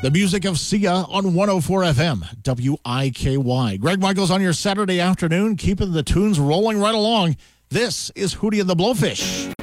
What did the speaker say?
The music of Sia on 104 FM, WIKY. Greg Michaels on your Saturday afternoon, keeping the tunes rolling right along. This is Hootie and the Blowfish.